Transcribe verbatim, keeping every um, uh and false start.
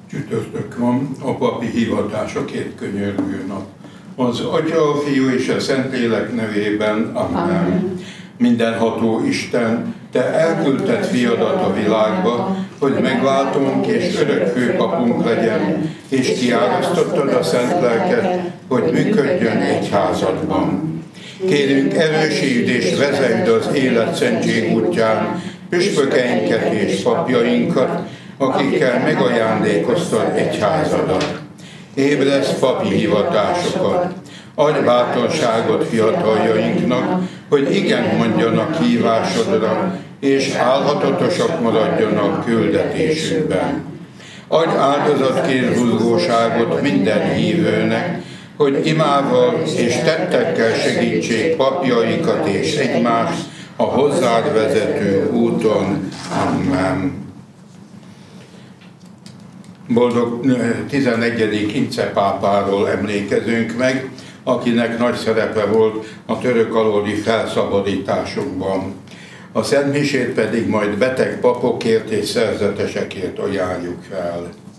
Csütörtök van, a papi hivatásokért könyörgő nap. Az Atya, a Fiú és a Szentlélek nevében, amen. Amen. Mindenható Isten, Te elküldted fiadat a világba, hogy megváltunk és örök főpapunk legyen, és kiárasztottad a Szent Lelket, hogy működjön egyházadban. Kérünk, erősítsd és vezesd az élet szentség útján püspökeinket és papjainkat, akikkel megajándékoztad egyházadat. Ébresz papi hivatásokat, adj bátorságot fiataljainknak, hogy igen mondjanak hívásodra, és álhatatosak maradjanak küldetésükben. Adj áldozatkérhuzgóságot minden hívőnek, hogy imával és tettekkel segítsék papjaikat és egymást a hozzád vezető úton. Amen. Boldog tizennegyedik Ince pápáról emlékezünk meg, akinek nagy szerepe volt a török alóli felszabadításunkban. A szentmisét pedig majd beteg papokért és szerzetesekért ajánljuk fel.